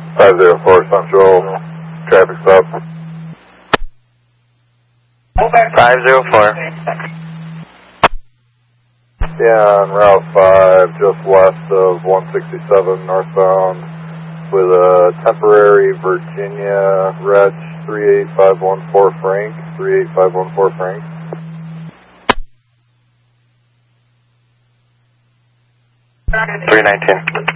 504 Central, traffic stop. 504. Yeah, on Route 5, just west of 167 northbound, with a temporary Virginia Reg 38514 Frank, 38514 Frank. 319.